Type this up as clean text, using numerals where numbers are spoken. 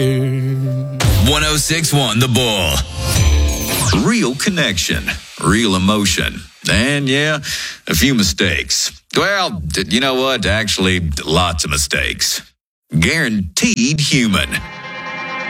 1061 The Bull. Real connection, real emotion, and yeah, a few mistakes. Well, you know what? Actually, lots of mistakes. Guaranteed human.